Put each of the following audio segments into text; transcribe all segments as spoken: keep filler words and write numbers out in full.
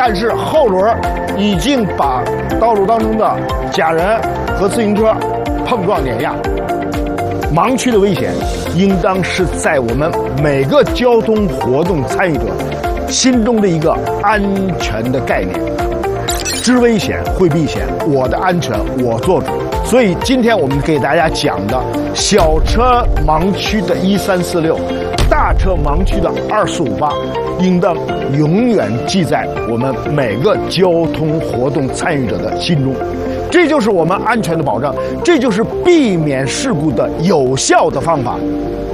但是后轮已经把道路当中的假人和自行车碰撞碾压。盲区的危险应当是在我们每个交通活动参与者心中的一个安全的概念。知危险会避险，我的安全我做主。所以今天我们给大家讲的小车盲区的一三四六，大车盲区的二四五八，应当永远记在我们每个交通活动参与者的心中。这就是我们安全的保障，这就是避免事故的有效的方法。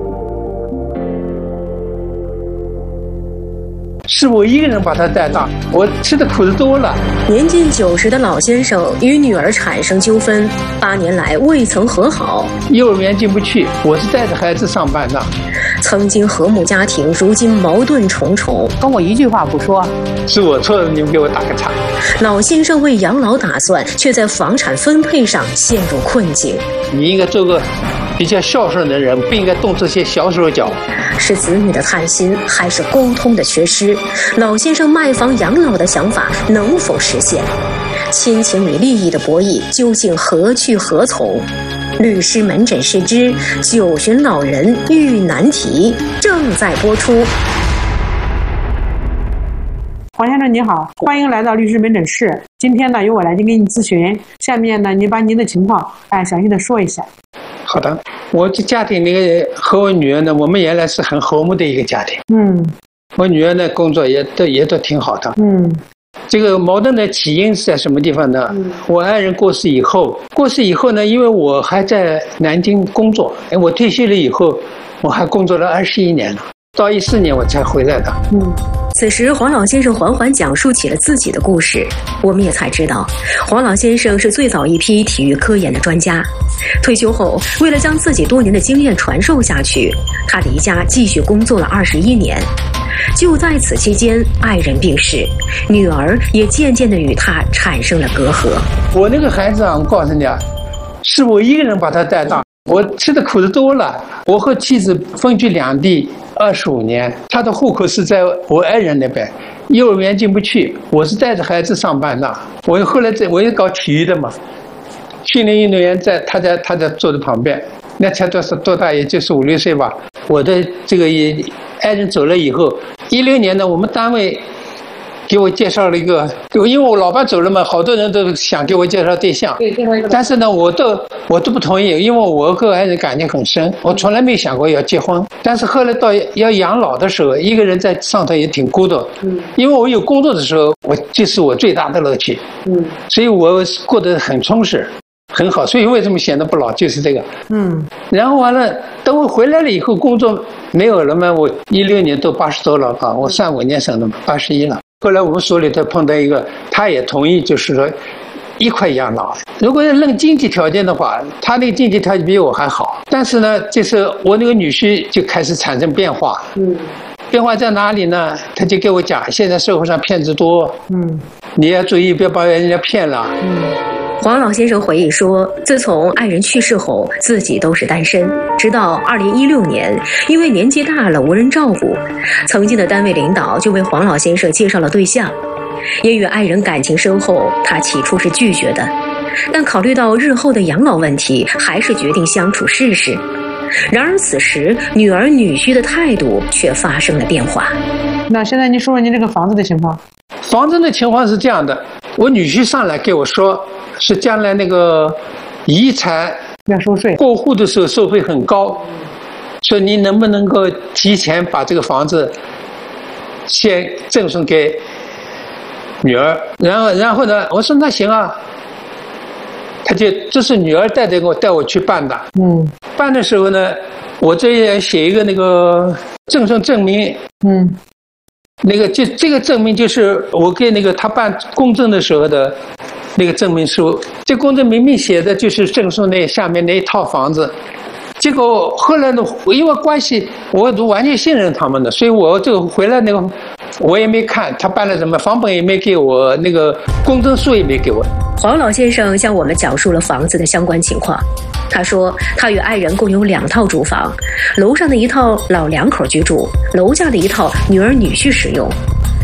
是我一个人把他带大，我吃的苦的多了。 年近九十的老先生与女儿产生纠纷，八年来未曾和好。 幼儿园进不去，我是带着孩子上班的。 曾经和睦家庭，如今矛盾重重。 跟我一句话不说， 是我错了，你们给我打个岔。 老先生为养老打算，却在房产分配上陷入困境。 你应该做个比较孝顺的人，不应该动这些小手脚。 是子女的贪心，还是沟通的缺失？老先生卖房养老的想法能否实现？亲情与利益的博弈究竟何去何从？律师门诊室之九旬老人遇难题正在播出。 黄先生你好，欢迎来到律师门诊室。今天呢，由我来给您咨询。下面呢，您把您的情况哎详细的说一下。 好的，我这家庭那个和我女儿呢，我们原来是很和睦的一个家庭。 嗯， 我女儿呢工作也都也都挺好的。 嗯， 这个矛盾的起因是在什么地方呢？ 嗯， 我爱人过世以后，过世以后呢，因为我还在南京工作，哎，我退休了以后，我还工作了二十一年了，到一四年我才回来的。 嗯。 此时黄老先生缓缓讲述起了自己的故事，我们也才知道黄老先生是最早一批体育科研的专家。退休后，为了将自己多年的经验传授下去，他离家继续工作了二十一年。就在此期间，爱人病逝，女儿也渐渐地与他产生了隔阂。 我那个孩子啊，我告诉你啊，是我一个人把他带大，我吃的苦的多了。我和妻子分居两地二十五年，他的户口是在我爱人那边，幼儿园进不去，我是带着孩子上班的。我后来在我也搞体育的嘛，训练运动员在他在他在坐在旁边，那才多是多大，也就是五六岁吧。我的这个也爱人走了以后，一六年呢，我们单位给我介绍了一个，因为我老伴走了嘛，好多人都想给我介绍对象，但是呢，我都我都不同意，因为我和爱人感情很深，我从来没想过要结婚。但是后来到要养老的时候，一个人在上头也挺孤独，嗯，因为我有工作的时候，我就是我最大的乐趣，嗯，所以我过得很充实。很好，所以为什么显得不老就是这个，嗯，然后完了，等我回来了以后，工作没有了嘛，我一六年都八十多了啊，我三五年生的嘛，八十一了。后来我们所里头碰到一个，他也同意，就是说一块养老。如果要论经济条件的话，他那个经济条件比我还好，但是呢，就是我那个女婿就开始产生变化，嗯，变化在哪里呢？他就给我讲，现在社会上骗子多，嗯，你要注意，不要把人家骗了，嗯。 黄老先生回忆说，自从爱人去世后，自己都是单身，直到二零一六年，因为年纪大了无人照顾，曾经的单位领导就为黄老先生介绍了对象。也与爱人感情深厚，他起初是拒绝的，但考虑到日后的养老问题，还是决定相处试试。然而此时，女儿女婿的态度却发生了变化。 那现在您说说您这个房子的情况。 房子的情况是这样的，我女婿上来给我说，是将来那个遗产要收税， 过户的时候收费很高，说你能不能够提前把这个房子先赠送给女儿，然后然后呢，我说那行啊，他就这是女儿带着我带我去办的，嗯，办的时候呢，我这也写一个那个赠送证明，嗯。那个就这个证明就是我给那个他办公证的时候的那个证明书，这公证明明写的就是赠送那下面那一套房子，结果后来呢，因为关系我都完全信任他们的，所以我这个回来那个我也没看他办了什么，房本也没给我，那个公证书也没给我。 黄老先生向我们讲述了房子的相关情况。他说，他与爱人共有两套住房，楼上的一套老两口居住，楼下的一套女儿女婿使用。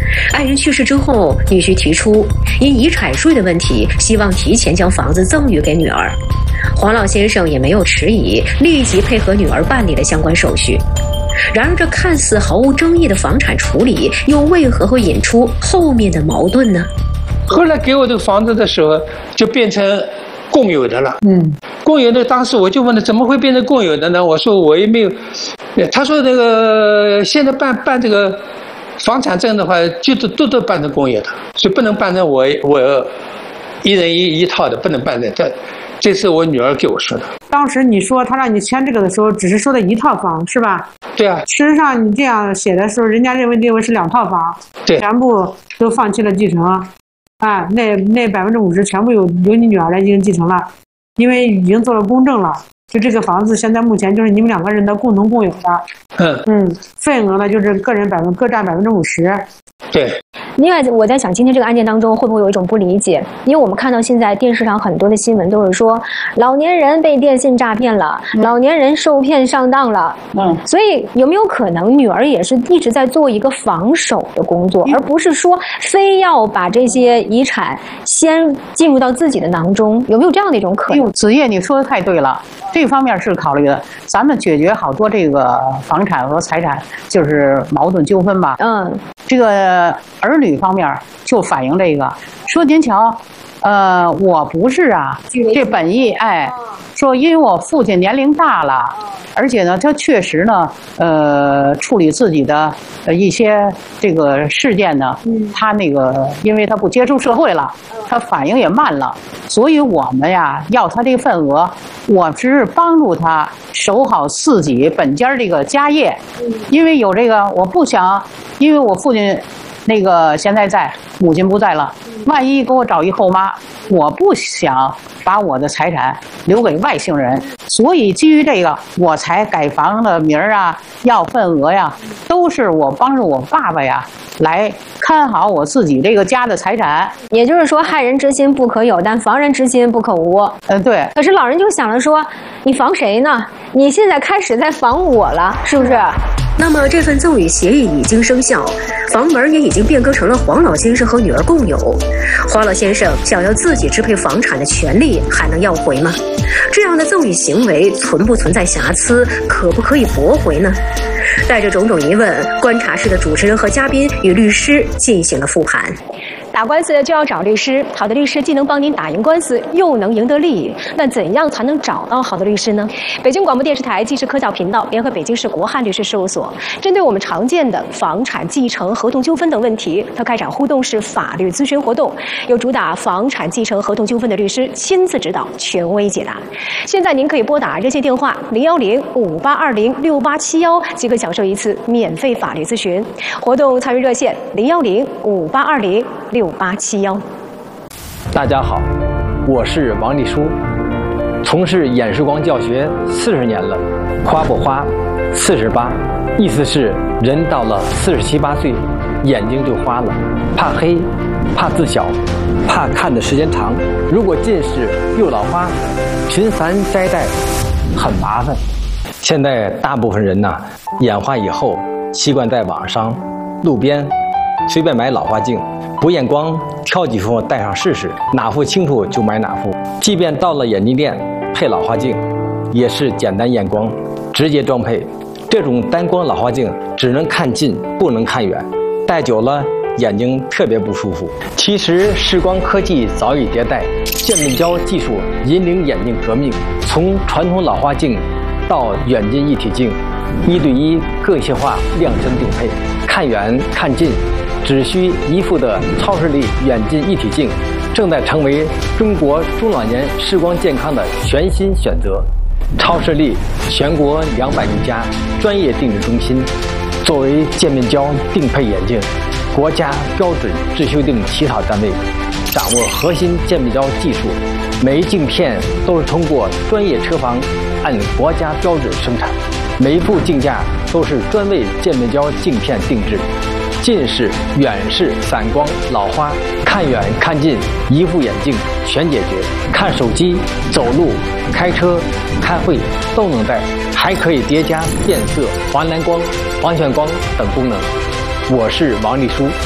爱人去世之后，女婿提出因遗产税的问题，希望提前将房子赠与给女儿。黄老先生也没有迟疑，立即配合女儿办理了相关手续。然而，这看似毫无争议的房产处理，又为何会引出后面的矛盾呢？ 后来给我这个房子的时候，就变成共有的了。嗯，共有的，当时我就问他怎么会变成共有的呢？我说我也没有。他说那个现在办办这个房产证的话，就是都都办成共有的，所以不能办成我我一人一一套的，不能办成这。这是我女儿给我说的。 当时你说他让你签这个的时候，只是说的一套房是吧？ 对啊。 事实上你这样写的时候，人家认为认为是两套房， 对， 全部都放弃了继承，啊，那那百分之五十全部由由你女儿来进行继承了，因为已经做了公证了。就这个房子现在目前就是你们两个人的共同共有的， 嗯嗯，份额呢就是个人百分各占百分之五十。 对。 另外，我在想今天这个案件当中会不会有一种不理解？因为我们看到现在电视上很多的新闻都是说，老年人被电信诈骗了，嗯、老年人受骗上当了。嗯，所以有没有可能女儿也是一直在做一个防守的工作，嗯、而不是说非要把这些遗产先进入到自己的囊中？有没有这样的一种可能？ 子叶，你说的太对了，这方面是考虑的。咱们解决好多这个房产和财产就是矛盾纠纷吧。嗯，这个儿女方面就反映这个，说您瞧，呃，我不是啊，这本意，哎，说因为我父亲年龄大了，而且呢，他确实呢，呃，处理自己的呃一些这个事件呢，他那个因为他不接触社会了，他反应也慢了，所以我们呀要他这个份额，我只是帮助他守好自己本家这个家业，因为有这个，我不想，因为我父亲。那个现在在，母亲不在了，万一给我找一后妈，我不想把我的财产留给外姓人，所以基于这个，我才改房的名儿啊，要份额呀，都是我帮助我爸爸呀来看好我自己这个家的财产。 也就是说，害人之心不可有，但防人之心不可无。 嗯，对。 可是老人就想着说，你防谁呢？你现在开始在防我了，是不是？ 那么这份赠与协议已经生效，房门也已经变更成了黄老先生和女儿共有。黄老先生想要自己支配房产的权利还能要回吗？这样的赠与行为存不存在瑕疵，可不可以驳回呢？带着种种疑问，观察室的主持人和嘉宾与律师进行了复盘。 打官司就要找律师，好的律师既能帮您打赢官司，又能赢得利益。那怎样才能找到好的律师呢？北京广播电视台纪实科教频道联合北京市国汉律师事务所，针对我们常见的房产继承、合同纠纷等问题，它开展互动式法律咨询活动，由主打房产继承、合同纠纷的律师亲自指导，权威解答。现在您可以拨打热线电话零幺零五八二零六八七幺，即可享受一次免费法律咨询。活动参与热线零幺零五八二零六八七幺。 大家好，我是王立书，从事眼视光教学四十年了，花不花，四十八，意思是人到了四十七八岁，眼睛就花了，怕黑，怕字小，怕看的时间长。如果近视又老花，频繁摘戴，很麻烦。现在大部分人呐，眼花以后习惯在网上、路边随便买老花镜。不验光，挑几副戴上试试，哪副清楚就买哪副。即便到了眼镜店配老花镜，也是简单验光，直接装配。这种单光老花镜只能看近，不能看远，戴久了眼睛特别不舒服。其实视光科技早已迭代，渐变焦技术引领眼镜革命，从传统老花镜到远近一体镜，一对一个性化量身定配，看远看近只需一副的超视力远近一体镜，正在成为中国中老年视光健康的全新选择。超视力全国两百余家专业定制中心，作为渐变焦定配眼镜国家标准制修订起草单位，掌握核心渐变焦技术，每一镜片都是通过专业车房按国家标准生产，每一部镜架都是专为渐变焦镜片定制。近视、远视、散光、老花，看远看近，一副眼镜全解决。看手机、走路、开车、开会都能戴，还可以叠加变色、环蓝光、防眩光等功能。我是王立书，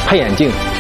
配眼镜